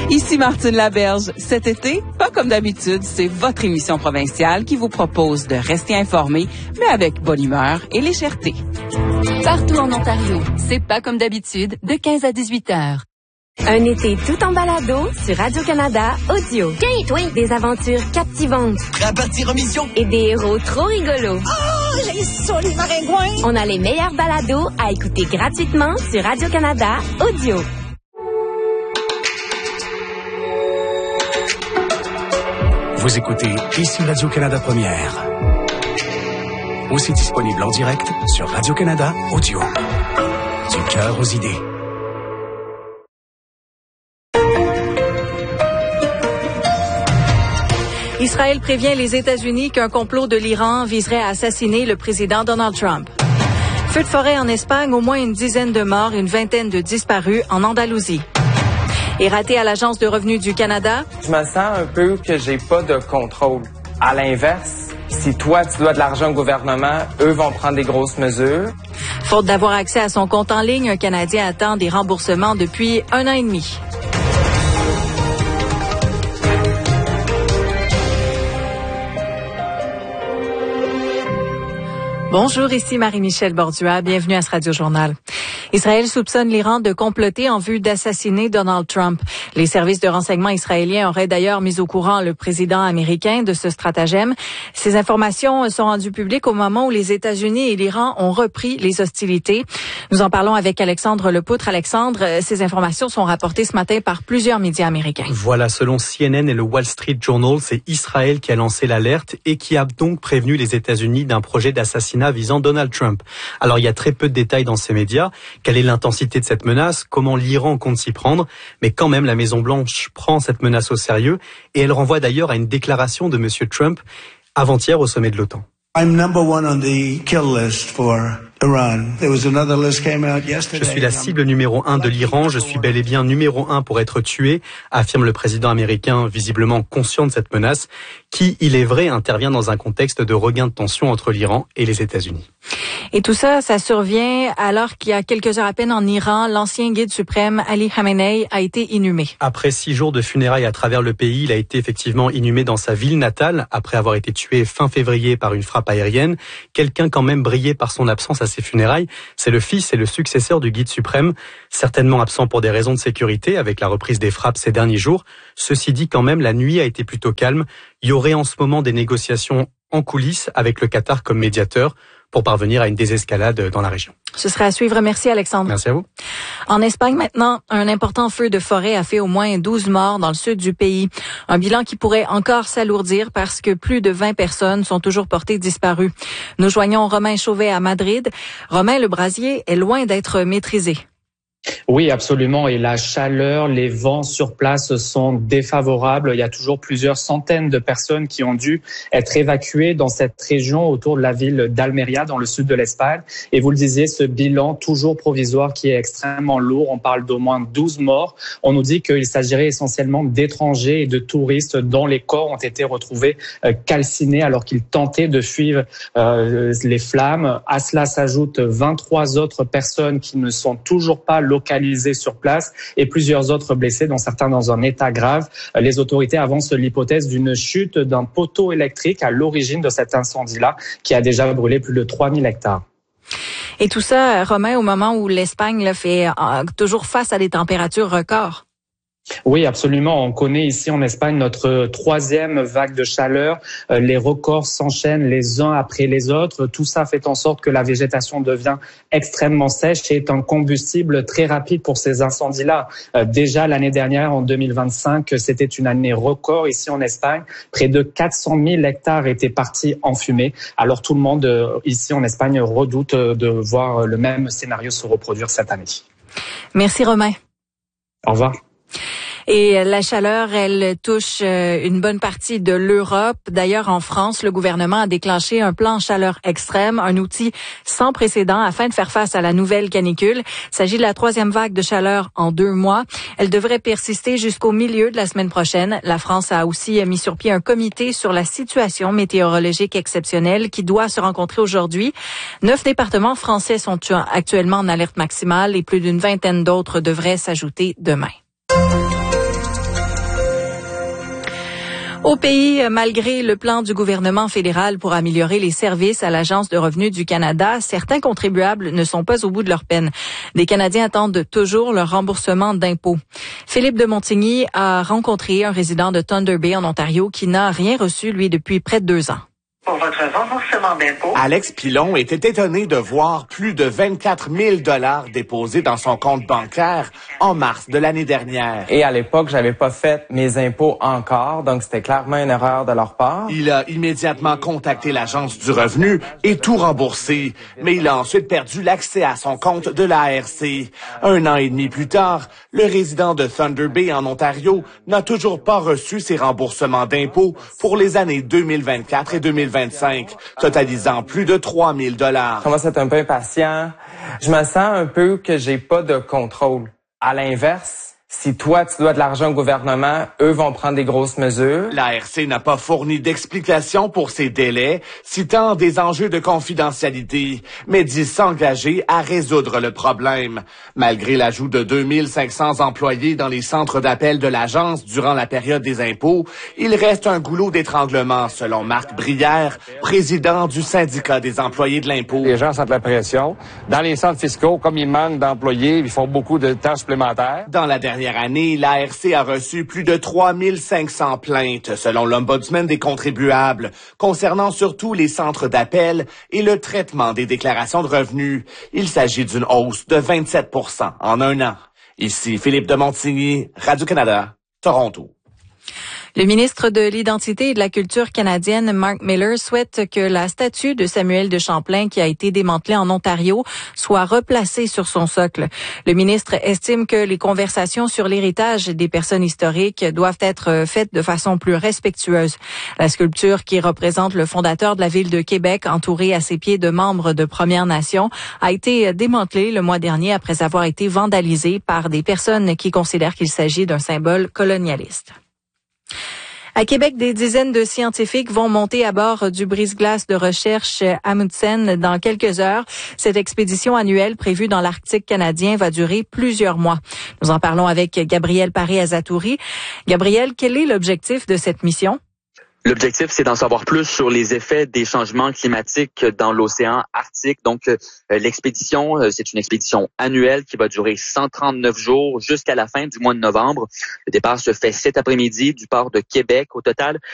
Ici Martine Laberge. Cet été, pas comme d'habitude, c'est votre émission provinciale qui vous propose de rester informé, mais avec bonne humeur et légèreté. Partout en Ontario, c'est pas comme d'habitude, de 15 à 18 heures. Un été tout en balado sur Radio-Canada Audio. Des aventures captivantes. Prêt à partir en mission? Et des héros trop rigolos. Oh, j'ai ça, les maringouins! On a les meilleurs balados à écouter gratuitement sur Radio-Canada Audio. Vous écoutez ici Radio-Canada Première. Aussi disponible en direct sur Radio-Canada Audio. Du cœur aux idées. Israël prévient les États-Unis qu'un complot de l'Iran viserait à assassiner le président Donald Trump. Feu de forêt en Espagne, au moins une dizaine de morts et une vingtaine de disparus en Andalousie. Et raté à l'Agence de revenus du Canada. Je me sens un peu que j'ai pas de contrôle. À l'inverse, si toi, tu dois de l'argent au gouvernement, eux vont prendre des grosses mesures. Faute d'avoir accès à son compte en ligne, un Canadien attend des remboursements depuis 1 an et demi. Bonjour, ici Marie-Michel Bordua. Bienvenue à ce Radio-Journal. Israël soupçonne l'Iran de comploter en vue d'assassiner Donald Trump. Les services de renseignement israéliens auraient d'ailleurs mis au courant le président américain de ce stratagème. Ces informations sont rendues publiques au moment où les États-Unis et l'Iran ont repris les hostilités. Nous en parlons avec Alexandre Lepoutre. Alexandre, ces informations sont rapportées ce matin par plusieurs médias américains. Voilà, selon CNN et le Wall Street Journal, c'est Israël qui a lancé l'alerte et qui a donc prévenu les États-Unis d'un projet d'assassinat visant Donald Trump. Alors, il y a très peu de détails dans ces médias. Quelle est l'intensité de cette menace? Comment l'Iran compte s'y prendre? Mais quand même, la Maison-Blanche prend cette menace au sérieux et elle renvoie d'ailleurs à une déclaration de M. Trump avant-hier au sommet de l'OTAN. I'm number one on the kill list for Iran. There was another list came out yesterday. Je suis la cible numéro 1 de l'Iran. Je suis bel et bien numéro 1 pour être tué, affirme le président américain, visiblement conscient de cette menace, qui, il est vrai, intervient dans un contexte de regain de tension entre l'Iran et les États-Unis. Et tout ça, ça survient alors qu'il y a quelques heures à peine en Iran, l'ancien guide suprême Ali Khamenei a été inhumé. Après 6 jours de funérailles à travers le pays, il a été effectivement inhumé dans sa ville natale, après avoir été tué fin février par une frappe aérienne. Quelqu'un quand même brillait par son absence à ses funérailles. C'est le fils et le successeur du guide suprême, certainement absent pour des raisons de sécurité avec la reprise des frappes ces derniers jours. Ceci dit, quand même, la nuit a été plutôt calme. Il y aurait en ce moment des négociations en coulisses avec le Qatar comme médiateur pour parvenir à une désescalade dans la région. Ce sera à suivre. Merci Alexandre. Merci à vous. En Espagne maintenant, un important feu de forêt a fait au moins 12 morts dans le sud du pays. Un bilan qui pourrait encore s'alourdir parce que plus de 20 personnes sont toujours portées disparues. Nous joignons Romain Chauvet à Madrid. Romain, le brasier est loin d'être maîtrisé. Oui, absolument. Et la chaleur, les vents sur place sont défavorables. Il y a toujours plusieurs centaines de personnes qui ont dû être évacuées dans cette région autour de la ville d'Almeria, dans le sud de l'Espagne. Et vous le disiez, ce bilan toujours provisoire qui est extrêmement lourd. On parle d'au moins 12 morts. On nous dit qu'il s'agirait essentiellement d'étrangers et de touristes dont les corps ont été retrouvés calcinés alors qu'ils tentaient de fuir les flammes. À cela s'ajoutent 23 autres personnes qui ne sont toujours pas localisés sur place et plusieurs autres blessés, dont certains dans un état grave. Les autorités avancent l'hypothèse d'une chute d'un poteau électrique à l'origine de cet incendie-là qui a déjà brûlé plus de 3000 hectares. Et tout ça, Romain, au moment où l'Espagne fait toujours face à des températures records. Oui, absolument. On connaît ici en Espagne notre 3e vague de chaleur. Les records s'enchaînent les uns après les autres. Tout ça fait en sorte que la végétation devient extrêmement sèche et est un combustible très rapide pour ces incendies-là. Déjà l'année dernière, en 2025, c'était une année record ici en Espagne. Près de 400 000 hectares étaient partis en fumée. Alors tout le monde ici en Espagne redoute de voir le même scénario se reproduire cette année. Merci Romain. Au revoir. Et la chaleur, elle touche une bonne partie de l'Europe. D'ailleurs, en France, le gouvernement a déclenché un plan chaleur extrême, un outil sans précédent afin de faire face à la nouvelle canicule. Il s'agit de la 3e vague de chaleur en 2 mois. Elle devrait persister jusqu'au milieu de la semaine prochaine. La France a aussi mis sur pied un comité sur la situation météorologique exceptionnelle qui doit se rencontrer aujourd'hui. 9 départements français sont actuellement en alerte maximale et plus d'une vingtaine d'autres devraient s'ajouter demain. Au pays, malgré le plan du gouvernement fédéral pour améliorer les services à l'Agence de revenus du Canada, certains contribuables ne sont pas au bout de leur peine. Des Canadiens attendent toujours leur remboursement d'impôts. Philippe de Montigny a rencontré un résident de Thunder Bay en Ontario qui n'a rien reçu, lui, depuis près de 2 ans. Pour votre remboursement d'impôts. Alex Pilon était étonné de voir plus de 24 000 $ déposés dans son compte bancaire en mars de l'année dernière. Et à l'époque, j'avais pas fait mes impôts encore, donc c'était clairement une erreur de leur part. Il a immédiatement contacté l'Agence du revenu et tout remboursé, mais il a ensuite perdu l'accès à son compte de l'ARC. 1 an et demi plus tard, le résident de Thunder Bay en Ontario n'a toujours pas reçu ses remboursements d'impôts pour les années 2024 et 2025, totalisant plus de 3 000 $. Je commence à être un peu impatient. Je me sens un peu que j'ai pas de contrôle. À l'inverse, si toi, tu dois de l'argent au gouvernement, eux vont prendre des grosses mesures. L'ARC n'a pas fourni d'explication pour ces délais, citant des enjeux de confidentialité, mais dit s'engager à résoudre le problème. Malgré l'ajout de 2500 employés dans les centres d'appel de l'agence durant la période des impôts, il reste un goulot d'étranglement, selon Marc Brière, président du syndicat des employés de l'impôt. Les gens sentent la pression. Dans les centres fiscaux, comme il manque d'employés, ils font beaucoup de tâches supplémentaires. Dans la dernière année, l'ARC a reçu plus de 3500 plaintes, selon l'Ombudsman des contribuables, concernant surtout les centres d'appel et le traitement des déclarations de revenus. Il s'agit d'une hausse de 27 % en 1 an. Ici Philippe de Montigny, Radio-Canada, Toronto. Le ministre de l'Identité et de la Culture canadienne, Mark Miller, souhaite que la statue de Samuel de Champlain, qui a été démantelée en Ontario, soit replacée sur son socle. Le ministre estime que les conversations sur l'héritage des personnes historiques doivent être faites de façon plus respectueuse. La sculpture, qui représente le fondateur de la ville de Québec, entouré à ses pieds de membres de Premières Nations, a été démantelée le mois dernier après avoir été vandalisée par des personnes qui considèrent qu'il s'agit d'un symbole colonialiste. À Québec, des dizaines de scientifiques vont monter à bord du brise-glace de recherche Amundsen dans quelques heures. Cette expédition annuelle prévue dans l'Arctique canadien va durer plusieurs mois. Nous en parlons avec Gabriel Paré-Azatouri. Gabriel, quel est l'objectif de cette mission? L'objectif, c'est d'en savoir plus sur les effets des changements climatiques dans l'océan Arctique. Donc, l'expédition, c'est une expédition annuelle qui va durer 139 jours jusqu'à la fin du mois de novembre. Le départ se fait cet après-midi du port de Québec. Au total,